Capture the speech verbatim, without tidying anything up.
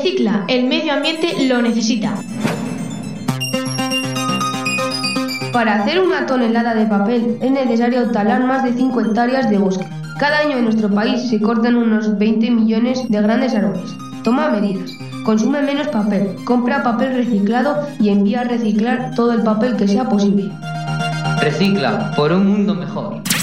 Recicla, el medio ambiente lo necesita. Para hacer una tonelada de papel es necesario talar más de cinco hectáreas de bosque. Cada año en nuestro país se cortan unos veinte millones de grandes árboles. Toma medidas. Consume menos papel, compra papel reciclado y envía a reciclar todo el papel que sea posible. Recicla por un mundo mejor.